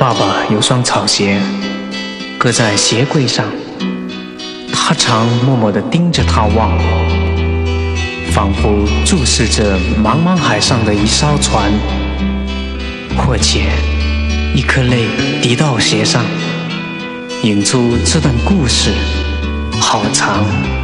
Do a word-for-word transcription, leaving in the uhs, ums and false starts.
爸爸有双草鞋，搁在鞋柜上，他常默默地盯着它望，仿佛注视着茫茫海上的一艘船，或且一颗泪滴到鞋上，引出这段故事好长